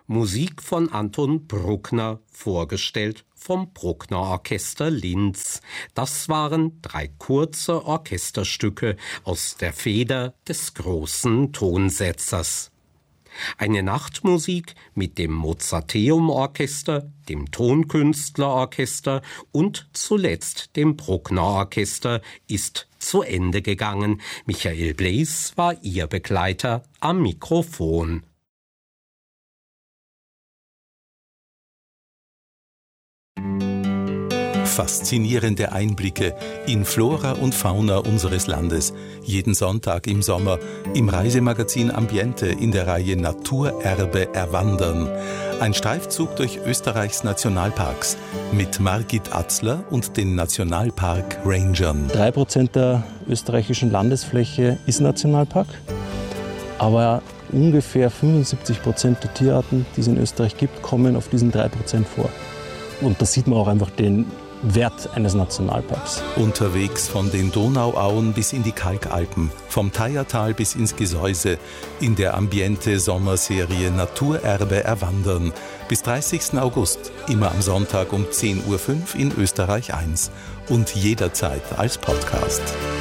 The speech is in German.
Musik von Anton Bruckner, vorgestellt vom Bruckner Orchester Linz. Das waren 3 kurze Orchesterstücke aus der Feder des großen Tonsetzers. Eine Nachtmusik mit dem Mozarteum-Orchester, dem Tonkünstlerorchester und zuletzt dem Bruckner Orchester ist zu Ende gegangen. Michael Bleys war ihr Begleiter am Mikrofon. Faszinierende Einblicke in Flora und Fauna unseres Landes. Jeden Sonntag im Sommer im Reisemagazin Ambiente in der Reihe Naturerbe erwandern. Ein Streifzug durch Österreichs Nationalparks mit Margit Atzler und den Nationalpark Rangern. 3% der österreichischen Landesfläche ist Nationalpark, aber ungefähr 75% der Tierarten, die es in Österreich gibt, kommen auf diesen 3% vor. Und da sieht man auch einfach den Wert eines Nationalparks. Unterwegs von den Donauauen bis in die Kalkalpen, vom Thayertal bis ins Gesäuse, in der Ambiente-Sommerserie Naturerbe erwandern. Bis 30. August, immer am Sonntag um 10.05 Uhr in Österreich 1 und jederzeit als Podcast.